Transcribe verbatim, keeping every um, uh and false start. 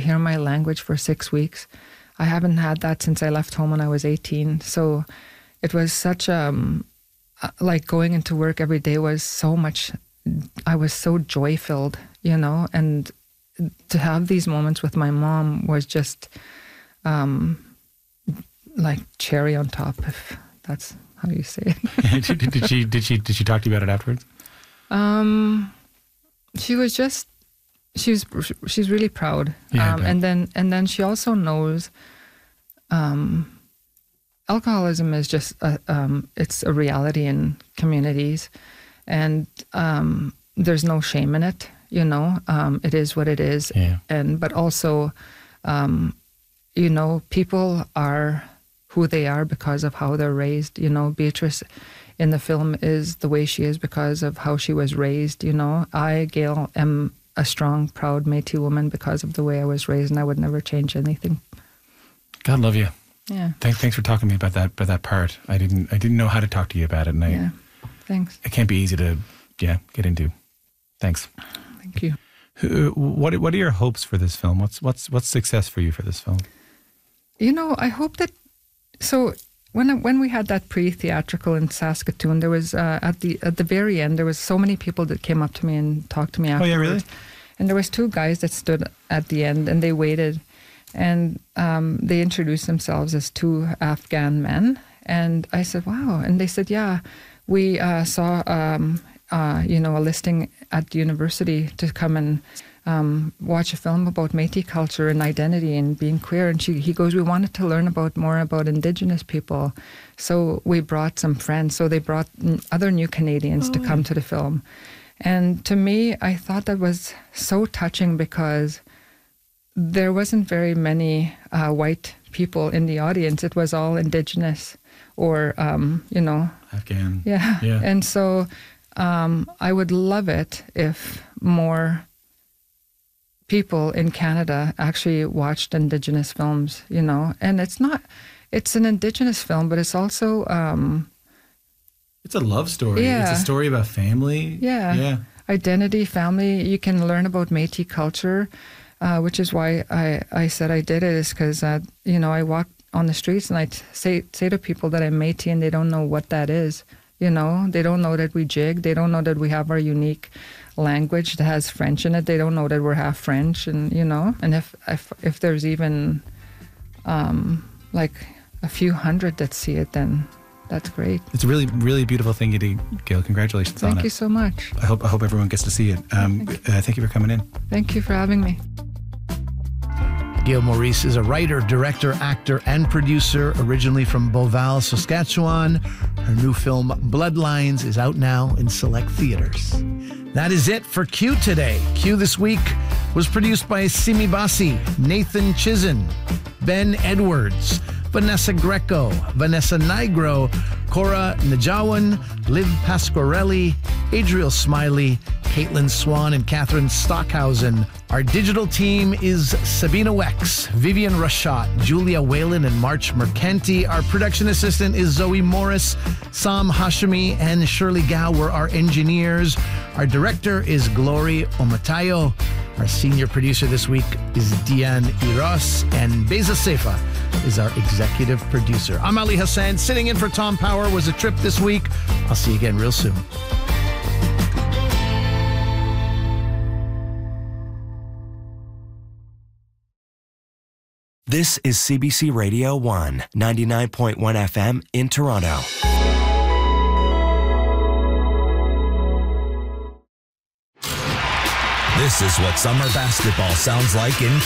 hear my language for six weeks. I haven't had that since I left home when I was eighteen. So it was such um like going into work every day was so much. I was so joy filled, you know, and to have these moments with my mom was just um like cherry on top, if that's how you say it. did, did she did she did she talk to you about it afterwards? Um, she was just she was she's really proud. Yeah, um, and then and then she also knows, um, alcoholism is just a, um, it's a reality in communities, and um, there's no shame in it. You know, um, it is what it is. Yeah. And but also, um, you know, people are who they are because of how they're raised. You know, Beatrice in the film is the way she is because of how she was raised. You know, I, Gail, am a strong, proud Métis woman because of the way I was raised, and I would never change anything. God love you. Yeah. Thanks, thanks for talking to me about that, about that part. I didn't, I didn't know how to talk to you about it, and I, Yeah. Thanks. it can't be easy to, yeah, get into. Thanks. Thank you. Who- What, what are your hopes for this film? What's, what's, what's success for you for this film? You know, I hope that. So when I, when we had that pre-theatrical in Saskatoon, there was uh, at the at the very end there was so many people that came up to me and talked to me Oh, afterwards. yeah, really? And there was two guys that stood at the end and they waited, and um, they introduced themselves as two Afghan men. And I said, "Wow!" And they said, "Yeah, we uh, saw um, uh, you know a listing at the university to come and." Um, watch a film about Métis culture and identity and being queer. And she, he goes, we wanted to learn about more about Indigenous people. So we brought some friends. So they brought n- other new Canadians Oh, to come yeah. to the film. And to me, I thought that was so touching because there wasn't very many uh, white people in the audience. It was all Indigenous or, um, you know. Afghan. Yeah. Yeah. And so um, I would love it if more people in Canada actually watched Indigenous films, you know. And it's not, it's an Indigenous film, but it's also, um, It's a love story. Yeah. It's a story about family. yeah, Yeah. identity, family. You can learn about Métis culture, uh, which is why I, I said I did it, is because, uh, you know, I walk on the streets and I t- say, say to people that I'm Métis and they don't know what that is. You know, they don't know that we jig. They don't know that we have our unique language that has French in it. They don't know that we're half French, and you know, and if if if there's even um, like a few hundred that see it, then that's great. It's a really, really beautiful thing you did, Gail. Congratulations on Thank it. you so much. I hope I hope everyone gets to see it. Um, Thank uh, thank you for coming in. Thank you for having me. Gail Maurice is a writer, director, actor, and producer, originally from Beauval, Saskatchewan. Her new film, Bloodlines, is out now in select theaters. That is it for Q today. Q this week was produced by Simi Bassi, Nathan Chizen, Ben Edwards, Vanessa Greco, Vanessa Nigro, Cora Najawan, Liv Pasquarelli, Adriel Smiley, Caitlin Swan, and Catherine Stockhausen. Our digital team is Sabina Wex, Vivian Rashat, Julia Whalen, and March Mercanti. Our production assistant is Zoe Morris. Sam Hashimi and Shirley Gao were our engineers. Our director is Glory Omatayo. Our senior producer this week is Diane Iros, and Beza Seifa is our executive producer. I'm Ali Hassan. Sitting in for Tom Power was a trip this week. I'll see you again real soon. This is C B C Radio one, ninety-nine point one F M in Toronto. This is what summer basketball sounds like in